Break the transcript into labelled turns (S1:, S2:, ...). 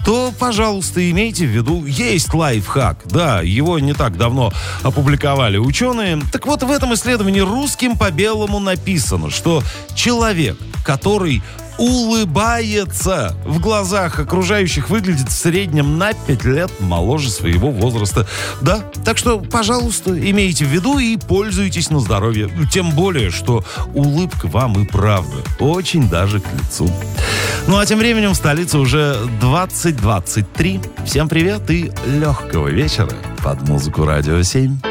S1: то, пожалуйста, имейте в виду, есть лайфхак. Да, его не так давно опубликовали ученые. Так вот, в этом исследовании русским по белому написано, что человек, который улыбается в глазах окружающих, выглядит в среднем на 5 лет моложе своего возраста. Да, так что, пожалуйста, имейте в виду и пользуйтесь на здоровье. Тем более, что улыбка вам и правда очень даже к лицу. Ну а тем временем в столице уже 20:23. Всем привет и легкого вечера под музыку Радио 7.